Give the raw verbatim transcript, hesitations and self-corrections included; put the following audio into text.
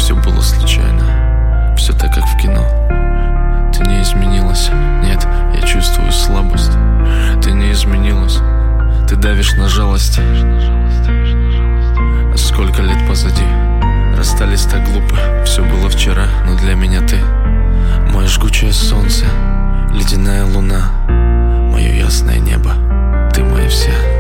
все было случайно, все так, как в кино. Ты не изменилась, нет, я чувствую слабость. Ты не изменилась, ты давишь на жалость. А сколько лет позади, расстались так глупо. Все было вчера, но для меня ты мое жгучее солнце, ледяная луна, мое ясное небо. Ты мое все.